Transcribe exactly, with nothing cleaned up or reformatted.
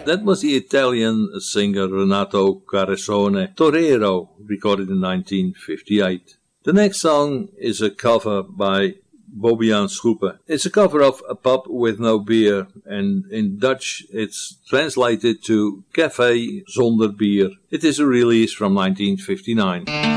That was the Italian singer Renato Carosone, Torero, recorded in nineteen fifty-eight. The next song is a cover by Bobbejaan Schoepen. It's a cover of A Pub with No Beer, and in Dutch it's translated to Café zonder bier. It is a release from nineteen fifty-nine.